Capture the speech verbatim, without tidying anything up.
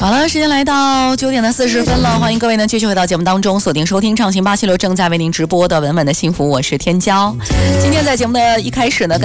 好了，时间来到九点的四十分了，欢迎各位呢继续回到节目当中，锁定收听畅行八七六正在为您直播的稳稳的幸福，我是天骄。今天在节目的一开始呢。